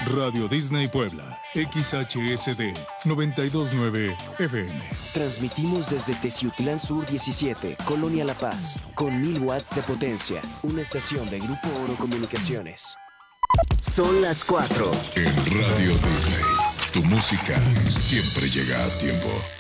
Radio Disney Puebla, XHSD 929 FM. Transmitimos desde Teciutlán Sur 17, Colonia La Paz, con 1000 watts de potencia, una estación de Grupo Oro Comunicaciones. Son las 4. En Radio Disney, tu música siempre llega a tiempo.